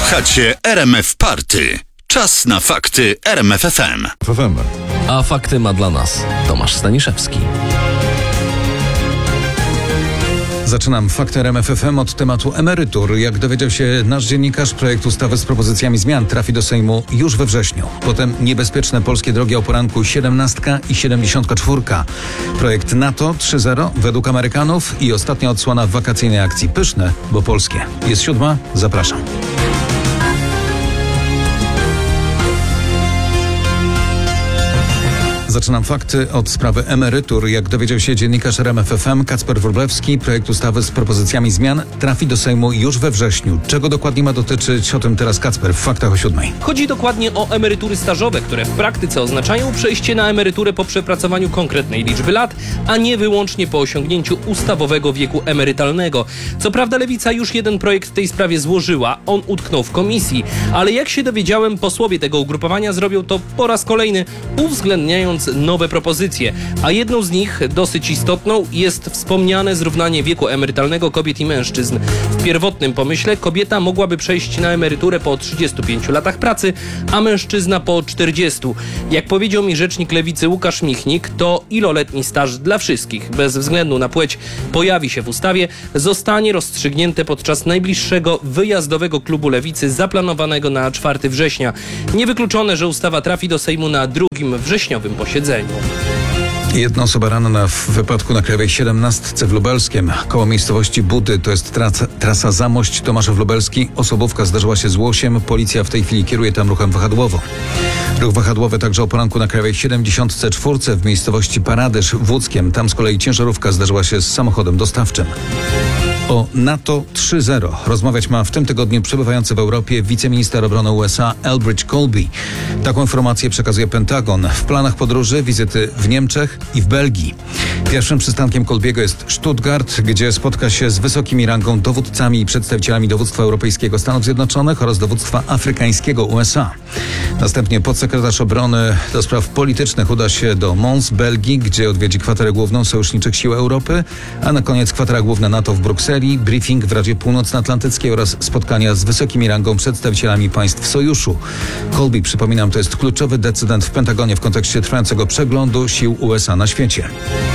Słuchacie RMF Party. Czas na fakty RMF FM. A fakty ma dla nas Tomasz Staniszewski. Zaczynam fakty RMF FM od tematu emerytur. Jak dowiedział się nasz dziennikarz, projekt ustawy z propozycjami zmian trafi do Sejmu już we wrześniu. Potem niebezpieczne polskie drogi o poranku 17 i 74. Projekt NATO 3.0 według Amerykanów i ostatnia odsłona wakacyjnej akcji. Pyszne, bo polskie. Jest 7. Zapraszam. Zaczynam fakty od sprawy emerytur. Jak dowiedział się dziennikarz RMF FM Kacper Wróblewski, projekt ustawy z propozycjami zmian trafi do Sejmu już we wrześniu. Czego dokładnie ma dotyczyć? O tym teraz Kacper w faktach o 7. Chodzi dokładnie o emerytury stażowe, które w praktyce oznaczają przejście na emeryturę po przepracowaniu konkretnej liczby lat, a nie wyłącznie po osiągnięciu ustawowego wieku emerytalnego. Co prawda Lewica już jeden projekt w tej sprawie złożyła, on utknął w komisji, ale jak się dowiedziałem, posłowie tego ugrupowania zrobią to po raz kolejny, uwzględniając nowe propozycje, a jedną z nich, dosyć istotną, jest wspomniane zrównanie wieku emerytalnego kobiet i mężczyzn. W pierwotnym pomyśle kobieta mogłaby przejść na emeryturę po 35 latach pracy, a mężczyzna po 40. Jak powiedział mi rzecznik Lewicy Łukasz Michnik, to iloletni staż dla wszystkich, bez względu na płeć, pojawi się w ustawie, zostanie rozstrzygnięte podczas najbliższego wyjazdowego klubu Lewicy zaplanowanego na 4 września. Niewykluczone, że ustawa trafi do Sejmu na 2. wrześniowym posiedzeniu. Jedna osoba ranna w wypadku na Krajowej 17 w Lubelskiem. Koło miejscowości Budy, to jest trasa Zamość Tomaszów Lubelski. Osobówka zdarzyła się z Łosiem. Policja w tej chwili kieruje tam ruchem wahadłowym. Ruch wahadłowy także o poranku na Krajowej 74 w miejscowości Paradyż w Łódzkiem. Tam z kolei ciężarówka zdarzyła się z samochodem dostawczym. O NATO 3.0 rozmawiać ma w tym tygodniu przebywający w Europie wiceminister obrony USA Elbridge Colby. Taką informację przekazuje Pentagon. W planach podróży wizyty w Niemczech i w Belgii. Pierwszym przystankiem Colby'ego jest Stuttgart, gdzie spotka się z wysokimi rangą dowódcami i przedstawicielami dowództwa europejskiego Stanów Zjednoczonych oraz dowództwa afrykańskiego USA. Następnie podsekretarz obrony do spraw politycznych uda się do Mons, Belgii, gdzie odwiedzi kwaterę główną sojuszniczych sił Europy, a na koniec kwatera główna NATO w Brukseli, briefing w Radzie Północnoatlantyckiej oraz spotkania z wysokimi rangą przedstawicielami państw sojuszu. Colby, przypominam, to jest kluczowy decydent w Pentagonie w kontekście trwającego przeglądu sił USA na świecie.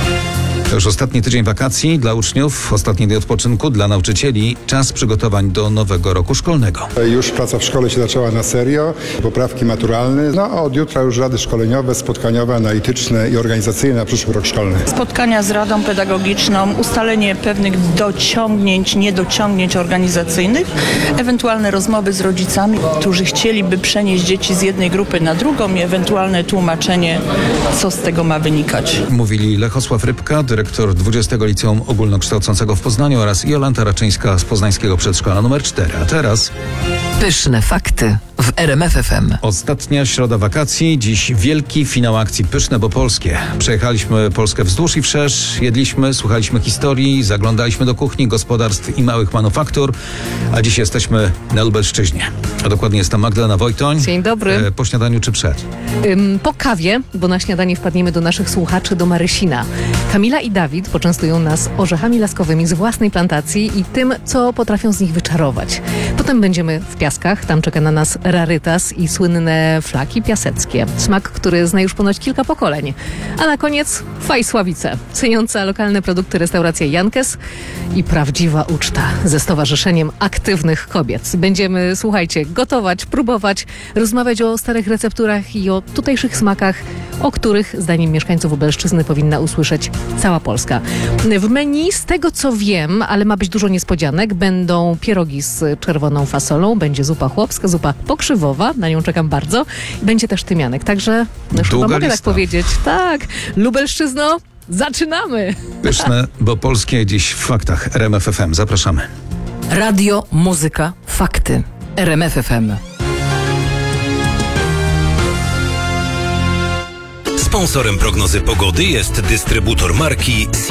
To już ostatni tydzień wakacji dla uczniów, ostatni dzień odpoczynku dla nauczycieli, czas przygotowań do nowego roku szkolnego. Już praca w szkole się zaczęła na serio, poprawki maturalne, a od jutra już rady szkoleniowe, spotkaniowe, analityczne i organizacyjne na przyszły rok szkolny. Spotkania z Radą Pedagogiczną, ustalenie pewnych dociągnięć, niedociągnięć organizacyjnych, ewentualne rozmowy z rodzicami, którzy chcieliby przenieść dzieci z jednej grupy na drugą i ewentualne tłumaczenie, co z tego ma wynikać. Mówili Lechosław Rybka, dyrektor 20. Liceum Ogólnokształcącego w Poznaniu oraz Jolanta Raczyńska z poznańskiego przedszkola nr 4. A teraz pyszne fakty w RMF FM. Ostatnia środa wakacji, dziś wielki finał akcji Pyszne, bo polskie. Przejechaliśmy Polskę wzdłuż i wszerz, jedliśmy, słuchaliśmy historii, zaglądaliśmy do kuchni, gospodarstw i małych manufaktur, a dziś jesteśmy na Lubelszczyźnie. A dokładnie jest tam Magdalena Wojtoń. Dzień dobry. Po śniadaniu czy przed? Po kawie, bo na śniadanie wpadniemy do naszych słuchaczy do Marysina. Kamila i Dawid poczęstują nas orzechami laskowymi z własnej plantacji i tym, co potrafią z nich wyczarować. Potem będziemy w Piaskach, tam czeka na nas rarytas i słynne flaki piaseckie. Smak, który zna już ponoć kilka pokoleń. A na koniec Fajsławice, ceniąca lokalne produkty restauracja Jankes i prawdziwa uczta ze Stowarzyszeniem Aktywnych Kobiet. Będziemy, słuchajcie, gotować, próbować, rozmawiać o starych recepturach i o tutejszych smakach, o których zdaniem mieszkańców Lubelszczyzny powinna usłyszeć cała Polska. W menu, z tego co wiem, ale ma być dużo niespodzianek, będą pierogi z czerwoną fasolą, będzie zupa chłopska, zupa pokrzywowa, na nią czekam bardzo. Będzie też tymianek, także już chyba mogę tak powiedzieć. Tak, Lubelszczyzno, zaczynamy! Pyszne, bo polskie dziś w faktach RMF FM. Zapraszamy. Radio, muzyka, fakty. RMF FM. Sponsorem prognozy pogody jest dystrybutor marki